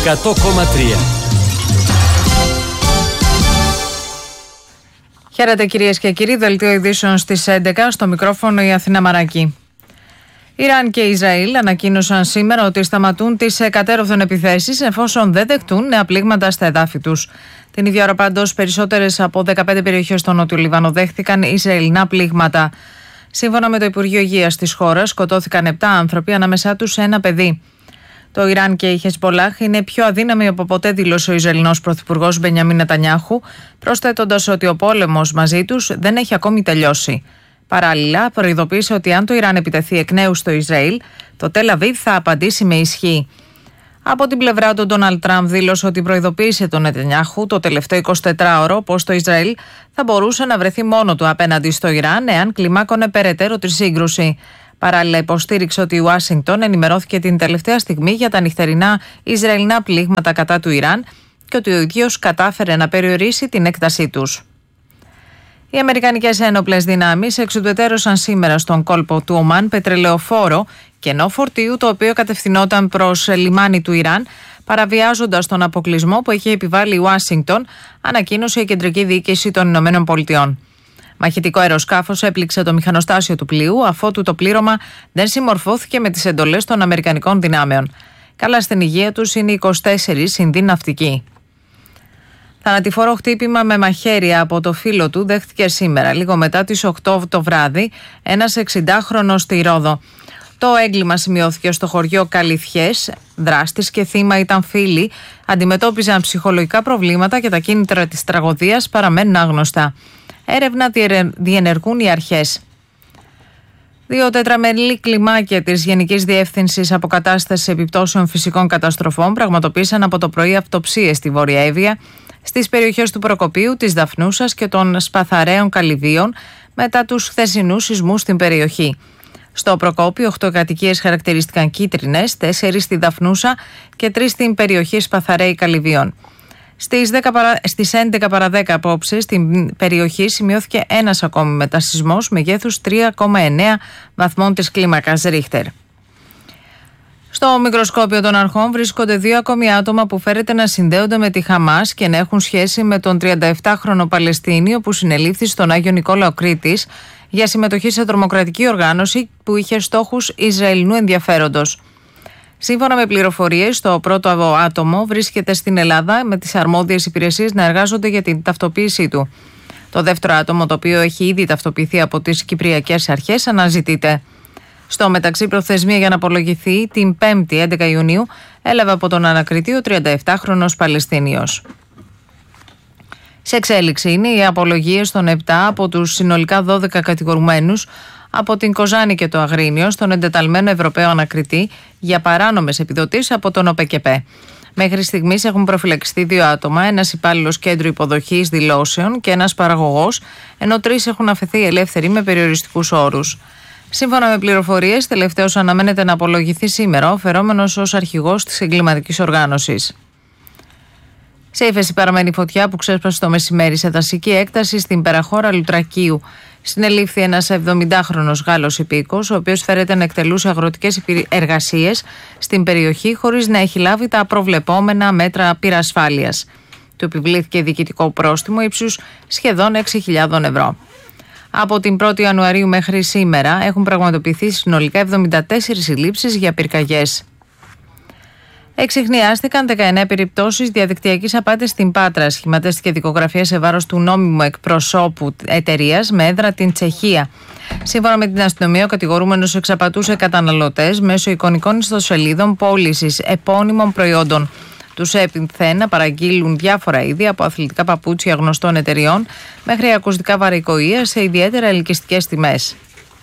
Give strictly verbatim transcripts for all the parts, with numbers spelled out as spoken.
εκατό κόμμα τρία. Χαίρετε κυρίες και κύριοι, δελτίο ειδήσεων στις έντεκα, στο μικρόφωνο η Αθήνα Μαράκη. Ιράν και Ισραήλ ανακοίνωσαν σήμερα ότι σταματούν τις εκατέρωθεν επιθέσεις εφόσον δεν δεχτούν νέα πλήγματα στα εδάφη τους. Την ίδια ώρα πάντως περισσότερες από δεκαπέντε περιοχές στο Νότιο Λίβανο δέχτηκαν Ισραηλινά πλήγματα. Σύμφωνα με το Υπουργείο Υγείας της χώρας, σκοτώθηκαν επτά άνθρωποι, ανάμεσά τους ένα παιδί. Το Ιράν και η Χεσμπολάχ είναι πιο αδύναμοι από ποτέ, δήλωσε ο Ισραηλινός Πρωθυπουργός Μπενιαμίν Νετανιάχου, προσθέτοντας ότι ο πόλεμος μαζί τους δεν έχει ακόμη τελειώσει. Παράλληλα, προειδοποίησε ότι αν το Ιράν επιτεθεί εκ νέου στο Ισραήλ, το Τελ Αβίβ θα απαντήσει με ισχύ. Από την πλευρά του, Ντόναλντ Τραμπ δήλωσε ότι προειδοποίησε τον Νετανιάχου το τελευταίο εικοσιτετράωρο πως το Ισραήλ θα μπορούσε να βρεθεί μόνο του απέναντι στο Ιράν εάν κλιμάκωνε περαιτέρω τη σύγκρουση. Παράλληλα, υποστήριξε ότι η Ουάσιγκτον ενημερώθηκε την τελευταία στιγμή για τα νυχτερινά Ισραηλινά πλήγματα κατά του Ιράν και ότι ο ίδιος κατάφερε να περιορίσει την έκτασή τους. Οι αμερικανικές ένοπλες δυνάμεις εξουδετερώσαν σήμερα στον κόλπο του Ομάν πετρελαιοφόρο κενό φορτίου, το οποίο κατευθυνόταν προς λιμάνι του Ιράν, παραβιάζοντας τον αποκλεισμό που είχε επιβάλει η Ουάσιγκτον, ανακοίνωσε η Κεντρική Διοίκηση των Ηνωμένων Πολιτειών. Μαχητικό αεροσκάφος έπληξε το μηχανοστάσιο του πλοίου, αφότου το πλήρωμα δεν συμμορφώθηκε με τις εντολές των Αμερικανικών δυνάμεων. Καλά στην υγεία τους είναι είκοσι τέσσερις συνδυ ναυτικοί. Θανατηφόρο χτύπημα με μαχαίρια από το φίλο του δέχτηκε σήμερα, λίγο μετά τις οκτώ το βράδυ, ένας εξηντάχρονος στη Ρόδο. Το έγκλημα σημειώθηκε στο χωριό Καλυθιές. Δράστης και θύμα ήταν φίλοι, αντιμετώπιζαν ψυχολογικά προβλήματα και τα κίνητρα της τραγωδίας παραμένουν άγνωστα. Έρευνα διενεργούν οι αρχές. Δύο τετραμελή κλιμάκια της Γενικής Διεύθυνσης Αποκατάστασης Επιπτώσεων Φυσικών Καταστροφών πραγματοποίησαν από το πρωί αυτοψίες στη Βόρεια Εύβοια, στις περιοχές του Προκοπίου, της Δαφνούσας και των Σπαθαραίων Καλυβίων μετά τους χθεσινούς σεισμούς στην περιοχή. Στο Προκόπιο, οκτώ κατοικίες χαρακτηρίστηκαν κίτρινες, τέσσερις στη Δαφνούσα και τρεις στην περιοχή Σπαθαραίοι Καλυβίων. Στις, δέκα, στις έντεκα παρά δέκα απόψε στην περιοχή σημειώθηκε ένας ακόμη μετασεισμός μεγέθους τρία κόμμα εννέα βαθμών της κλίμακας Ρίχτερ. Στο μικροσκόπιο των αρχών βρίσκονται δύο ακόμη άτομα που φέρεται να συνδέονται με τη Χαμάς και να έχουν σχέση με τον τριανταεπτάχρονο Παλαιστίνιο που συνελήφθη στον Άγιο Νικόλαο Κρήτης για συμμετοχή σε τρομοκρατική οργάνωση που είχε στόχους Ισραηλινού ενδιαφέροντος. Σύμφωνα με πληροφορίες, το πρώτο άτομο βρίσκεται στην Ελλάδα με τις αρμόδιες υπηρεσίες να εργάζονται για την ταυτοποίησή του. Το δεύτερο άτομο, το οποίο έχει ήδη ταυτοποιηθεί από τις Κυπριακές Αρχές, αναζητείται. Στο μεταξύ, προθεσμία για να απολογηθεί την πέμπτη έντεκα Ιουνίου έλαβε από τον ανακριτή ο τριανταεπτάχρονος Παλαιστίνιος. Σε εξέλιξη είναι οι απολογίες των επτά από τους συνολικά δώδεκα κατηγορουμένους από την Κοζάνη και το Αγρίνιο στον εντεταλμένο Ευρωπαίο ανακριτή για παράνομες επιδοτήσεις από τον ΟΠΕΚΕΠΕ. Μέχρι στιγμής έχουν προφυλακιστεί δύο άτομα, ένας υπάλληλος κέντρου υποδοχής δηλώσεων και ένας παραγωγός, ενώ τρεις έχουν αφαιθεί ελεύθεροι με περιοριστικούς όρους. Σύμφωνα με πληροφορίες, τελευταίος αναμένεται να απολογηθεί σήμερα, φερόμενος ως αρχηγός της εγκληματικής οργάνωσης. Σε ύφεση παραμένει φωτιά που ξέσπασε το μεσημέρι σε δασική έκταση στην περαχώρα Λουτρακίου. Συνελήφθη ένας εβδομηντάχρονος Γάλλος υπήκος, ο οποίος φέρεται να εκτελούσε αγροτικές εργασίες στην περιοχή χωρίς να έχει λάβει τα προβλεπόμενα μέτρα πυρασφάλειας. Του επιβλήθηκε διοικητικό πρόστιμο ύψους σχεδόν έξι χιλιάδες ευρώ. Από την πρώτη Ιανουαρίου μέχρι σήμερα έχουν πραγματοποιηθεί συνολικά εβδομήντα τέσσερις συλλήψεις για πυρκαγιές. Εξιχνιάστηκαν δεκαεννέα περιπτώσεις διαδικτυακής απάτης στην Πάτρα. Σχηματίστηκε δικογραφία σε βάρος του νόμιμου εκπροσώπου εταιρείας με έδρα την Τσεχία. Σύμφωνα με την αστυνομία, ο κατηγορούμενος εξαπατούσε καταναλωτές μέσω εικονικών ιστοσελίδων πώλησης επώνυμων προϊόντων. Τους έπινθε να παραγγείλουν διάφορα είδη, από αθλητικά παπούτσια γνωστών εταιριών μέχρι ακουστικά βαρικοεία σε ιδιαίτερα ελκυστικές τιμές.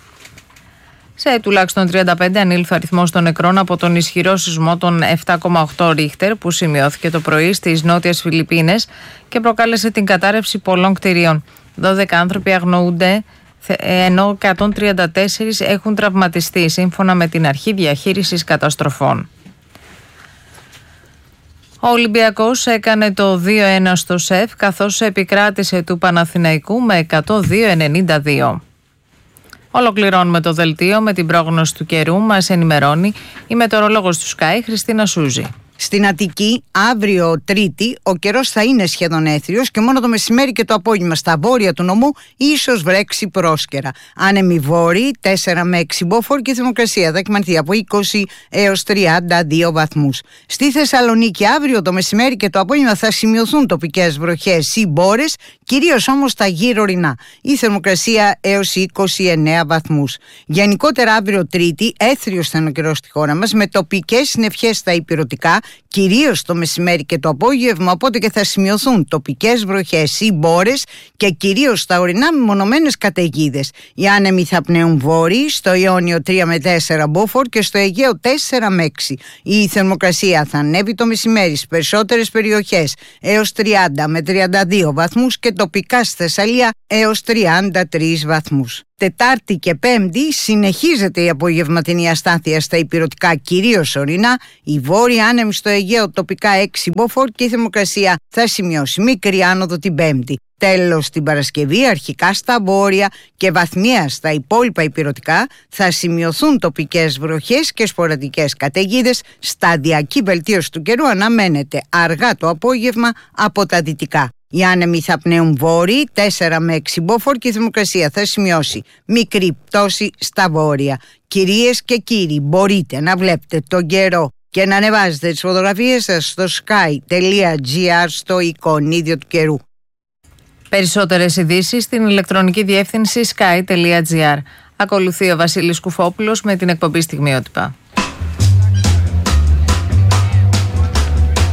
Σε τουλάχιστον τριάντα πέντε ανήλθε ο αριθμός των νεκρών από τον ισχυρό σεισμό των επτά κόμμα οκτώ Ρίχτερ που σημειώθηκε το πρωί στις νότιες Φιλιππίνες και προκάλεσε την κατάρρευση πολλών κτηρίων. δώδεκα άνθρωποι αγνοούνται, ενώ εκατόν τριάντα τέσσερις έχουν τραυματιστεί, σύμφωνα με την Αρχή Διαχείρισης Καταστροφών. Ο Ολυμπιακός έκανε το δύο ένα στο ΣΕΦ, καθώς επικράτησε του Παναθηναϊκού με εκατόν δύο ενενήντα δύο. Ολοκληρώνουμε το δελτίο με την πρόγνωση του καιρού. Μας ενημερώνει η μετεωρολόγος του Sky, Χριστίνα Σούζη. Στην Αττική, αύριο Τρίτη, ο καιρός θα είναι σχεδόν έθριος και μόνο το μεσημέρι και το απόγευμα στα βόρεια του νομού ίσως βρέξει πρόσκαιρα. Άνεμοι βόρειοι, τέσσερα με έξι μποφόρ και η θερμοκρασία θα εκμανθεί από είκοσι έως τριάντα δύο βαθμούς. Στη Θεσσαλονίκη, αύριο το μεσημέρι και το απόγευμα θα σημειωθούν τοπικές βροχές ή μπόρες, κυρίως όμως τα γύρω ορεινά. Η θερμοκρασία έως είκοσι εννέα βαθμούς. Γενικότερα, αύριο Τρίτη, έθριος θα είναι ο καιρός στη χώρα μας, με τοπικές συννεφιές στα ηπειρωτικά, κυρίως το μεσημέρι και το απόγευμα, οπότε και θα σημειωθούν τοπικές βροχές ή μπόρες και κυρίως στα ορεινά με μονομένες καταιγίδες. Οι άνεμοι θα πνέουν βόρειοι, στο Ιόνιο τρία με τέσσερα μποφόρ και στο Αιγαίο τέσσερα με έξι. Η θερμοκρασία θα ανέβει το μεσημέρι στις περισσότερες περιοχές έως τριάντα με τριάντα δύο βαθμούς και τοπικά στη Θεσσαλία έως τριάντα τρεις βαθμούς. Τετάρτη και Πέμπτη συνεχίζεται η απογευματινή αστάθεια στα ηπειρωτικά, κυρίως ορεινά. Η βόρεια άνεμη στο Αιγαίο τοπικά έξι μποφόρ και η θερμοκρασία θα σημειώσει μικρή άνοδο την Πέμπτη. Τέλος, την Παρασκευή, αρχικά στα βόρεια και βαθμιαία στα υπόλοιπα ηπειρωτικά θα σημειωθούν τοπικές βροχές και σποραδικές καταιγίδες. Σταδιακή βελτίωση του καιρού αναμένεται αργά το απόγευμα από τα δυτικά. Οι άνεμοι θα πνέουν βόρειοι, τέσσερα με έξι μποφόρ και η θερμοκρασία θα σημειώσει μικρή πτώση στα βόρεια. Κυρίες και κύριοι, μπορείτε να βλέπετε τον καιρό και να ανεβάζετε τις φωτογραφίες σας στο sky.gr, στο εικονίδιο του καιρού. Περισσότερες ειδήσεις στην ηλεκτρονική διεύθυνση sky.gr. Ακολουθεί ο Βασίλης Κουφόπουλος με την εκπομπή Στιγμιότυπα.